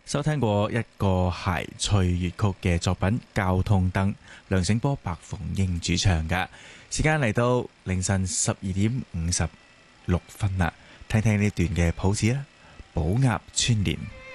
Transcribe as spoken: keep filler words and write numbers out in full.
收聽過一個諧趣粵曲嘅作品《交通燈》，梁醒波、白鳳英主唱嘅。時間嚟到凌晨十二點五十六分啦，聽聽呢段嘅譜子啦，《寶鴨春聯》。